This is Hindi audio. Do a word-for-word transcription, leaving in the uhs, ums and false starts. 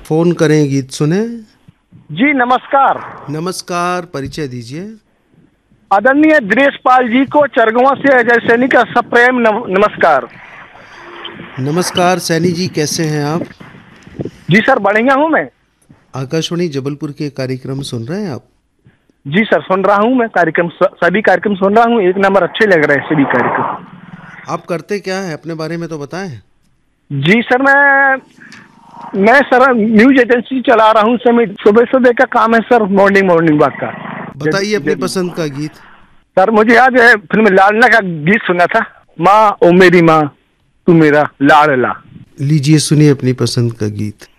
फोन करें गीत सुने। जी नमस्कार। नमस्कार, परिचय दीजिए। आदरणीय दिनेश पाल जी को चरगवा से अजय सैनी का सप्रेम नमस्कार। नमस्कार सैनी जी, कैसे हैं आप? जी सर, बढ़िया हूँ मैं। आकाशवाणी जबलपुर के कार्यक्रम सुन रहे हैं आप? जी सर, सुन रहा हूँ मैं कार्यक्रम, सभी कार्यक्रम सुन रहा हूँ। एक नंबर अच्छे लग रहे हैं सभी कार्यक्रम। आप करते क्या है, अपने बारे में तो बताएं। जी सर, मैं मैं सर न्यूज एजेंसी चला रहा हूँ। सर सुबह सुबह का काम है सर, मॉर्निंग मॉर्निंग वॉक का। बताइए अपनी पसंद का गीत। सर मुझे आज फिल्म लाडला का गीत सुना था, माँ ओ मेरी माँ तू मेरा लाडला। लीजिए सुनिए अपनी पसंद का गीत।